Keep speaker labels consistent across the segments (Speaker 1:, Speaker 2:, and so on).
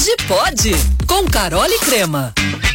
Speaker 1: Hoje pode, com Carol e Crema.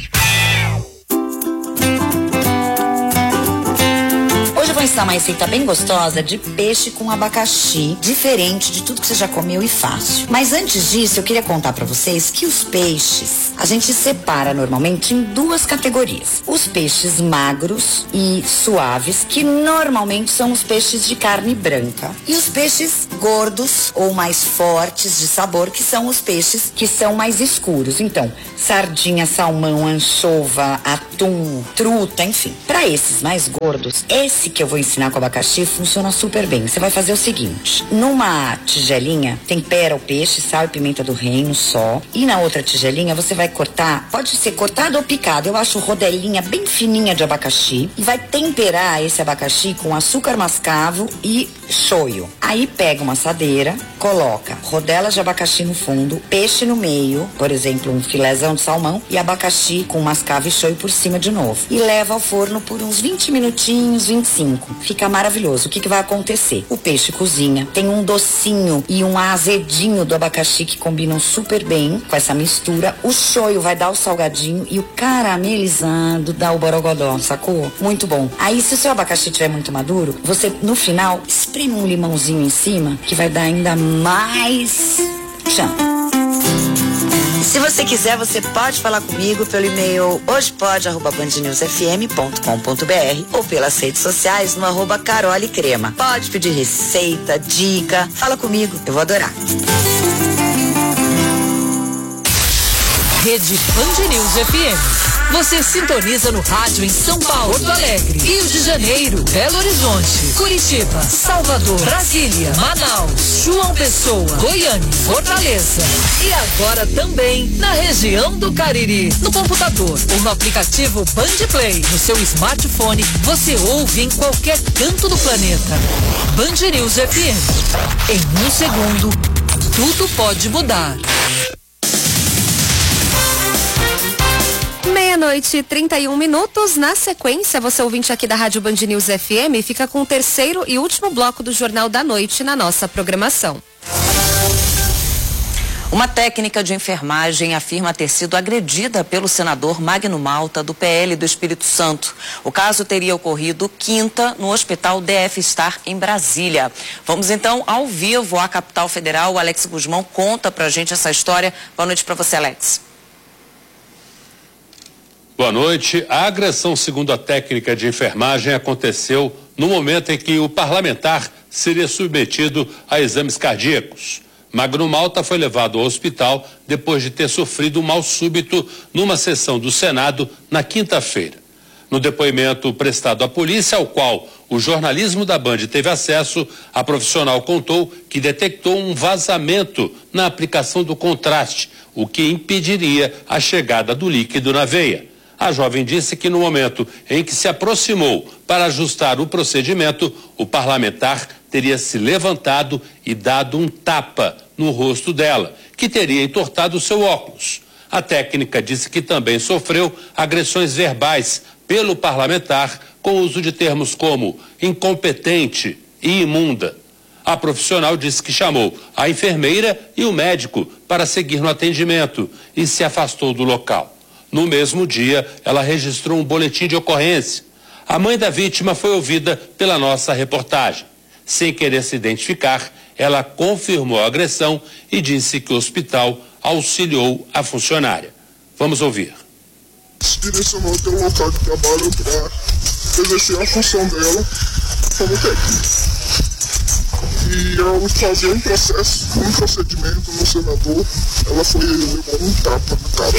Speaker 2: Hoje eu vou ensinar uma receita bem gostosa de peixe com abacaxi, diferente de tudo que você já comeu e fácil. Mas antes disso, eu queria contar pra vocês que os peixes, a gente separa normalmente em duas categorias. Os peixes magros e suaves, que normalmente são os peixes de carne branca. E os peixes gordos ou mais fortes de sabor, que são os peixes que são mais escuros. Então, sardinha, salmão, anchova, atum, truta, enfim. Para esses mais gordos, esse que eu vou ensinar com abacaxi funciona super bem. Você vai fazer o seguinte: numa tigelinha, tempera o peixe, sal e pimenta do reino só. E na outra tigelinha você vai cortar, pode ser cortado ou picado, eu acho rodelinha bem fininha de abacaxi. E vai temperar esse abacaxi com açúcar mascavo e shoyu. Aí pega uma assadeira, coloca rodelas de abacaxi no fundo, peixe no meio, por exemplo, um filézão de salmão, e abacaxi com mascavo e shoyu por cima de novo. E leva ao forno por uns 20 minutinhos, 25. Fica maravilhoso. O que vai acontecer? O peixe cozinha, tem um docinho e um azedinho do abacaxi que combinam super bem com essa mistura. O shoyu vai dar o salgadinho e o caramelizado dá o borogodó, sacou? Muito bom. Aí, se o seu abacaxi estiver muito maduro, você, no final, espreme um limãozinho em cima, que vai dar ainda mais tchan. Se você quiser, você pode falar comigo pelo e-mail hojepode@bandnewsfm.com.br ou pelas redes sociais no @carolecrema. Pode pedir receita, dica, fala comigo, eu vou adorar.
Speaker 1: Rede Band News FM. Você sintoniza no rádio em São Paulo, Porto Alegre, Rio de Janeiro, Belo Horizonte, Curitiba, Salvador, Brasília, Manaus, João Pessoa, Goiânia, Fortaleza. E agora também na região do Cariri. No computador ou no aplicativo Band Play. No seu smartphone, você ouve em qualquer canto do planeta. Band News FM. Em um segundo, tudo pode mudar.
Speaker 3: 12:31. Na sequência, você ouvinte aqui da Rádio Band News FM fica com o terceiro e último bloco do Jornal da Noite na nossa programação.
Speaker 4: Uma técnica de enfermagem afirma ter sido agredida pelo senador Magno Malta, do PL do Espírito Santo. O caso teria ocorrido quinta no Hospital DF Star, em Brasília. Vamos então ao vivo à capital federal. O Alex Guzmão conta pra gente essa história. Boa noite pra você, Alex.
Speaker 5: Boa noite. A agressão, segundo a técnica de enfermagem, aconteceu no momento em que o parlamentar seria submetido a exames cardíacos. Magno Malta foi levado ao hospital depois de ter sofrido um mal súbito numa sessão do Senado na quinta-feira. No depoimento prestado à polícia, ao qual o jornalismo da Band teve acesso, a profissional contou que detectou um vazamento na aplicação do contraste, o que impediria a chegada do líquido na veia. A jovem disse que no momento em que se aproximou para ajustar o procedimento, o parlamentar teria se levantado e dado um tapa no rosto dela, que teria entortado seu óculos. A técnica disse que também sofreu agressões verbais pelo parlamentar, com uso de termos como incompetente e imunda. A profissional disse que chamou a enfermeira e o médico para seguir no atendimento e se afastou do local. No mesmo dia, ela registrou um boletim de ocorrência. A mãe da vítima foi ouvida pela nossa reportagem. Sem querer se identificar, ela confirmou a agressão e disse que o hospital auxiliou a funcionária. Vamos ouvir.
Speaker 6: Se direcionou até o local de trabalho para exercer a função dela como técnica. E ao fazer um procedimento no senador, ela foi levar um tapa na cara.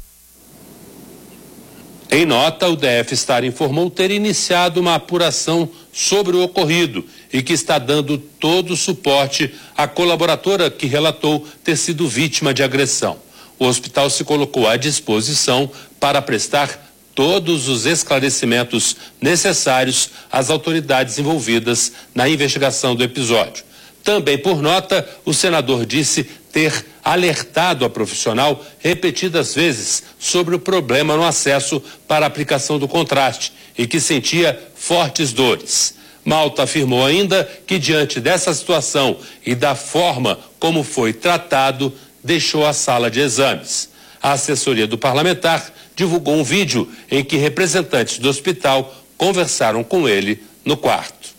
Speaker 5: Em nota, o DF Star informou ter iniciado uma apuração sobre o ocorrido e que está dando todo o suporte à colaboradora que relatou ter sido vítima de agressão. O hospital se colocou à disposição para prestar todos os esclarecimentos necessários às autoridades envolvidas na investigação do episódio. Também por nota, o senador disse ter alertado a profissional repetidas vezes sobre o problema no acesso para a aplicação do contraste e que sentia fortes dores. Malta afirmou ainda que, diante dessa situação e da forma como foi tratado, deixou a sala de exames. A assessoria do parlamentar divulgou um vídeo em que representantes do hospital conversaram com ele no quarto.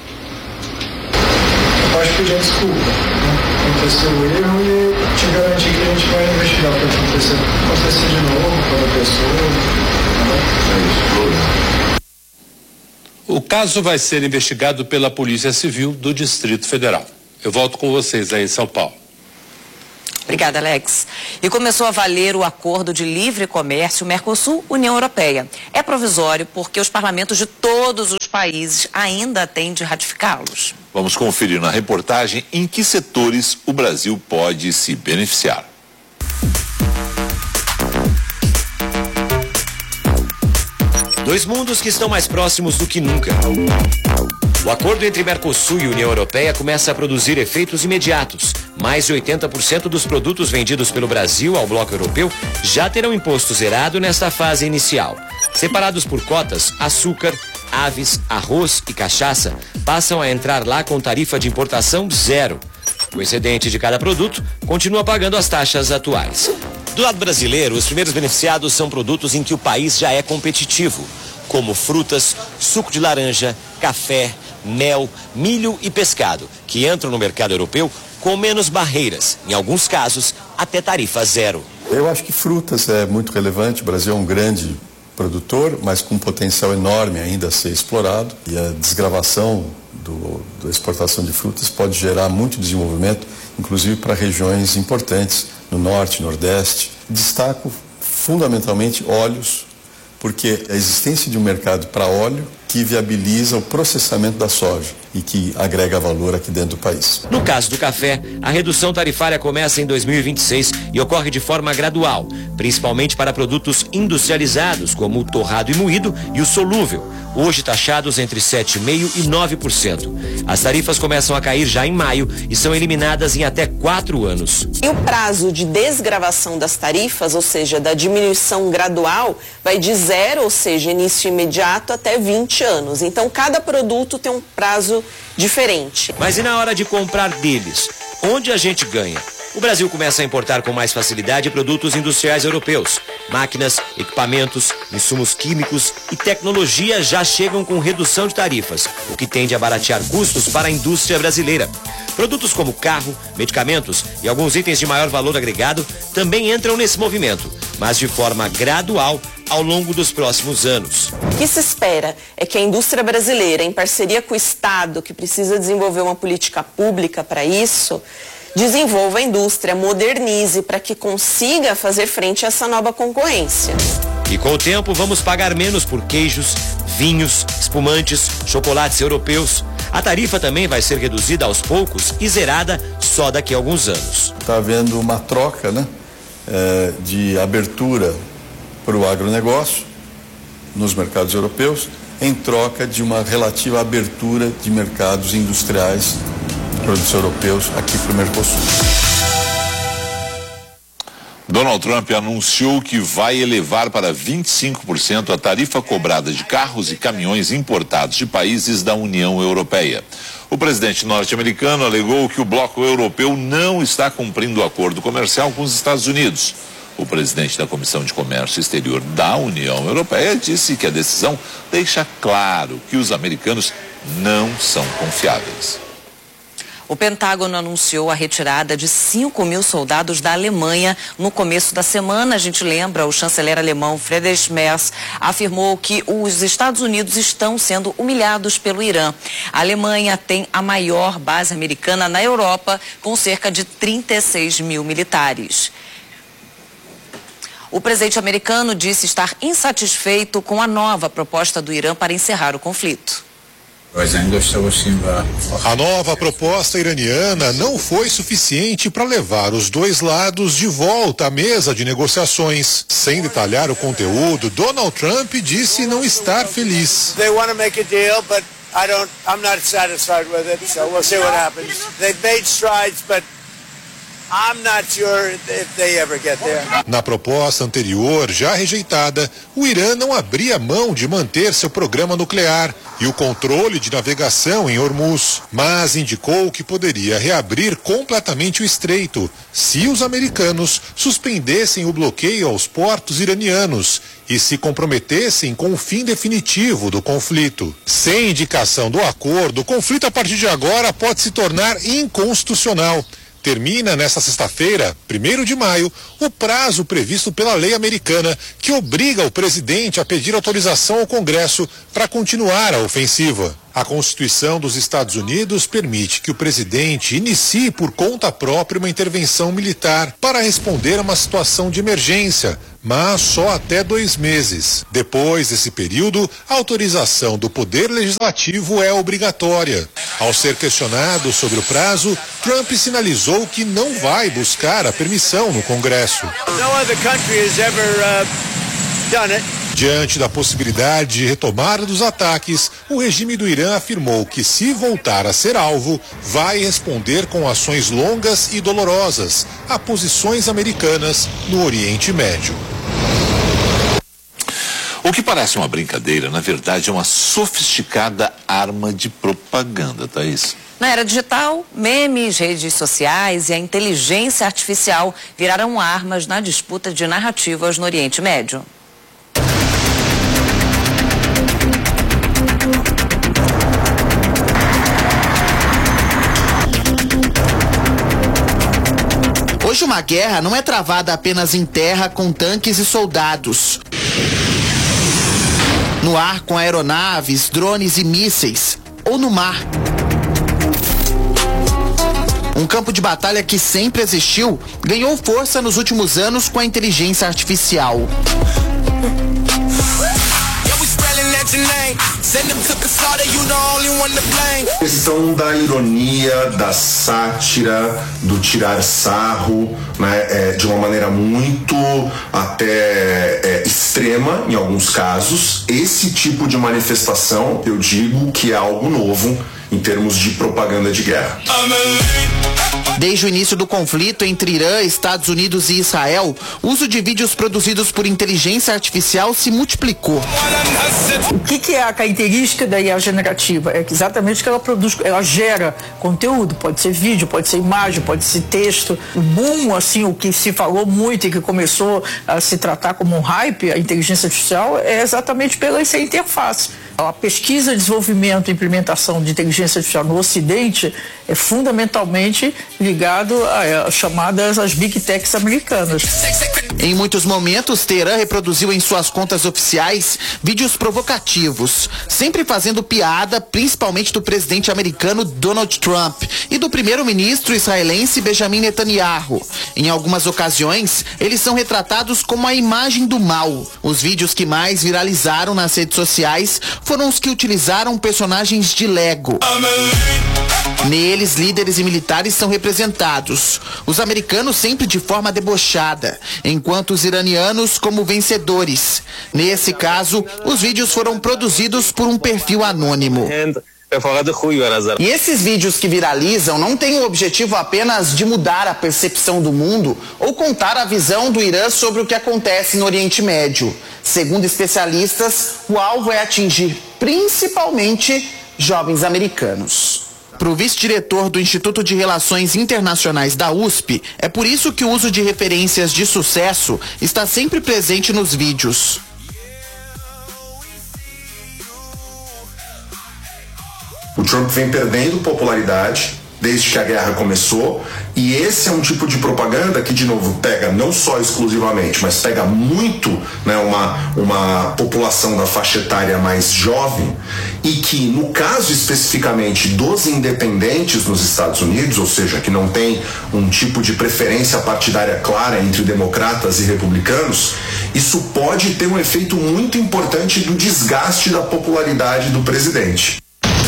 Speaker 7: Pode pedir desculpa, né? Aconteceu o erro e te garantir que a gente vai investigar o que aconteceu. Acontecer de novo com a pessoa.
Speaker 5: O caso vai ser investigado pela Polícia Civil do Distrito Federal. Eu volto com vocês aí em São Paulo.
Speaker 4: Obrigada, Alex. E começou a valer o acordo de livre comércio Mercosul-União Europeia. É provisório porque os parlamentos de todos os países ainda têm de ratificá-los.
Speaker 8: Vamos conferir na reportagem em que setores o Brasil pode se beneficiar.
Speaker 9: Dois mundos que estão mais próximos do que nunca. O acordo entre Mercosul e União Europeia começa a produzir efeitos imediatos. Mais de 80% dos produtos vendidos pelo Brasil ao bloco europeu já terão imposto zerado nesta fase inicial. Separados por cotas, açúcar, aves, arroz e cachaça passam a entrar lá com tarifa de importação zero. O excedente de cada produto continua pagando as taxas atuais. Do lado brasileiro, os primeiros beneficiados são produtos em que o país já é competitivo, como frutas, suco de laranja, café, mel, milho e pescado, que entram no mercado europeu com menos barreiras, em alguns casos, até tarifa zero.
Speaker 10: Eu acho que frutas é muito relevante. O Brasil é um grande produtor, mas com um potencial enorme ainda a ser explorado. E a desgravação da exportação de frutas pode gerar muito desenvolvimento, inclusive para regiões importantes no norte, nordeste. Destaco fundamentalmente óleos, porque a existência de um mercado para óleo que viabiliza o processamento da soja e que agrega valor aqui dentro do país.
Speaker 9: No caso do café, a redução tarifária começa em 2026 e ocorre de forma gradual, principalmente para produtos industrializados, como o torrado e moído e o solúvel, hoje taxados entre 7,5% e 9%. As tarifas começam a cair já em maio e são eliminadas em até 4 anos.
Speaker 11: E o prazo de desgravação das tarifas, ou seja, da diminuição gradual, vai de 0, ou seja, início imediato, até 20 anos. Então, cada produto tem um prazo diferente.
Speaker 9: Mas e na hora de comprar deles? Onde a gente ganha? O Brasil começa a importar com mais facilidade produtos industriais europeus. Máquinas, equipamentos, insumos químicos e tecnologia já chegam com redução de tarifas, o que tende a baratear custos para a indústria brasileira. Produtos como carro, medicamentos e alguns itens de maior valor agregado também entram nesse movimento, mas de forma gradual ao longo dos próximos anos.
Speaker 11: O que se espera é que a indústria brasileira, em parceria com o Estado, que precisa desenvolver uma política pública para isso, desenvolva a indústria, modernize para que consiga fazer frente a essa nova concorrência.
Speaker 9: E com o tempo vamos pagar menos por queijos, vinhos, espumantes, chocolates europeus. A tarifa também vai ser reduzida aos poucos e zerada só daqui a alguns anos.
Speaker 10: Está havendo uma troca, né, de abertura para o agronegócio nos mercados europeus, em troca de uma relativa abertura de mercados industriais, produtos europeus, aqui para o Mercosul.
Speaker 8: Donald Trump anunciou que vai elevar para 25% a tarifa cobrada de carros e caminhões importados de países da União Europeia. O presidente norte-americano alegou que o bloco europeu não está cumprindo o acordo comercial com os Estados Unidos. O presidente da Comissão de Comércio Exterior da União Europeia disse que a decisão deixa claro que os americanos não são confiáveis.
Speaker 4: O Pentágono anunciou a retirada de 5.000 soldados da Alemanha no começo da semana. A gente lembra, o chanceler alemão Friedrich Merz afirmou que os Estados Unidos estão sendo humilhados pelo Irã. A Alemanha tem a maior base americana na Europa, com cerca de 36 mil militares. O presidente americano disse estar insatisfeito com a nova proposta do Irã para encerrar o conflito.
Speaker 12: A nova proposta iraniana não foi suficiente para levar os dois lados de volta à mesa de negociações. Sem detalhar o conteúdo, Donald Trump disse não estar feliz.
Speaker 13: They want to make a deal, but I'm not satisfied with it, so we'll see what happens. They've made strides, but
Speaker 12: Na proposta anterior, já rejeitada, o Irã não abria mão de manter seu programa nuclear e o controle de navegação em Hormuz, mas indicou que poderia reabrir completamente o estreito se os americanos suspendessem o bloqueio aos portos iranianos e se comprometessem com o fim definitivo do conflito. Sem indicação do acordo, o conflito a partir de agora pode se tornar inconstitucional. Termina nesta sexta-feira, 1º de maio, o prazo previsto pela lei americana que obriga o presidente a pedir autorização ao Congresso para continuar a ofensiva. A Constituição dos Estados Unidos permite que o presidente inicie por conta própria uma intervenção militar para responder a uma situação de emergência, mas só até 2 meses. Depois desse período, a autorização do Poder Legislativo é obrigatória. Ao ser questionado sobre o prazo, Trump sinalizou que não vai buscar a permissão no Congresso. Diante da possibilidade de retomada dos ataques, o regime do Irã afirmou que, se voltar a ser alvo, vai responder com ações longas e dolorosas a posições americanas no Oriente Médio.
Speaker 8: O que parece uma brincadeira, na verdade, é uma sofisticada arma de propaganda, Thaís.
Speaker 4: Na era digital, memes, redes sociais e a inteligência artificial viraram armas na disputa de narrativas no Oriente Médio.
Speaker 13: Hoje uma guerra não é travada apenas em terra com tanques e soldados. No ar com aeronaves, drones e mísseis. Ou no mar. Um campo de batalha que sempre existiu ganhou força nos últimos anos com a inteligência artificial.
Speaker 14: Questão da ironia, da sátira, do tirar sarro, né, de uma maneira muito até extrema em alguns casos. Esse tipo de manifestação, eu digo que é algo novo em termos de propaganda de guerra.
Speaker 13: Desde o início do conflito entre Irã, Estados Unidos e Israel, o uso de vídeos produzidos por inteligência artificial se multiplicou.
Speaker 15: O que é a característica da IA generativa? É que exatamente que ela produz, ela gera conteúdo, pode ser vídeo, pode ser imagem, pode ser texto. O boom, assim, o que se falou muito e que começou a se tratar como um hype, a inteligência artificial, é exatamente pela essa interface. A pesquisa, desenvolvimento e implementação de inteligência artificial no Ocidente é fundamentalmente ligado às chamadas as Big Techs americanas.
Speaker 13: Em muitos momentos, Teherã reproduziu em suas contas oficiais vídeos provocativos, sempre fazendo piada, principalmente do presidente americano Donald Trump e do primeiro-ministro israelense Benjamin Netanyahu. Em algumas ocasiões, eles são retratados como a imagem do mal. Os vídeos que mais viralizaram nas redes sociais foram os que utilizaram personagens de Lego. Neles, líderes e militares são representados. Os americanos sempre de forma debochada, enquanto os iranianos como vencedores. Nesse caso, os vídeos foram produzidos por um perfil anônimo. E esses vídeos que viralizam não têm o objetivo apenas de mudar a percepção do mundo ou contar a visão do Irã sobre o que acontece no Oriente Médio. Segundo especialistas, o alvo é atingir principalmente jovens americanos. Para o vice-diretor do Instituto de Relações Internacionais da USP, é por isso que o uso de referências de sucesso está sempre presente nos vídeos.
Speaker 14: O Trump vem perdendo popularidade desde que a guerra começou, e esse é um tipo de propaganda que, de novo, pega não só exclusivamente, mas pega muito, né, uma população da faixa etária mais jovem, e que, no caso especificamente dos independentes nos Estados Unidos, ou seja, que não tem um tipo de preferência partidária clara entre democratas e republicanos, isso pode ter um efeito muito importante do desgaste da popularidade do presidente.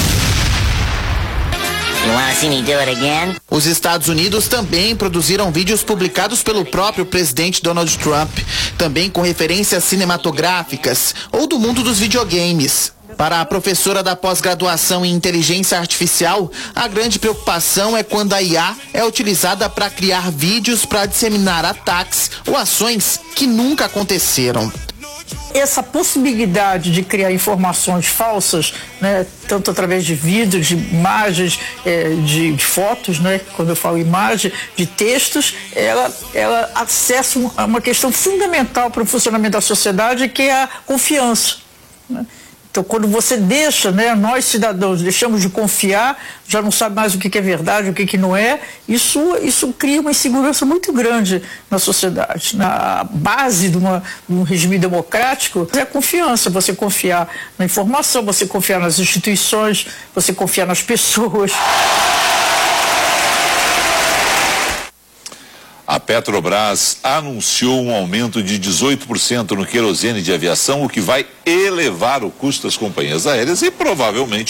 Speaker 13: Os Estados Unidos também produziram vídeos publicados pelo próprio presidente Donald Trump, também com referências cinematográficas ou do mundo dos videogames. Para a professora da pós-graduação em inteligência artificial, a grande preocupação é quando a IA é utilizada para criar vídeos para disseminar ataques ou ações que nunca aconteceram.
Speaker 15: Essa possibilidade de criar informações falsas, né, tanto através de vídeos, de imagens, de fotos, né, quando eu falo imagem, de textos, ela acessa uma questão fundamental para o funcionamento da sociedade, que é a confiança, né? Então, quando você deixa, né, nós cidadãos deixamos de confiar, já não sabe mais o que é verdade, o que não é, isso cria uma insegurança muito grande na sociedade. Na base de um regime democrático é a confiança, você confiar na informação, você confiar nas instituições, você confiar nas pessoas.
Speaker 8: A Petrobras anunciou um aumento de 18% no querosene de aviação, o que vai elevar o custo das companhias aéreas e provavelmente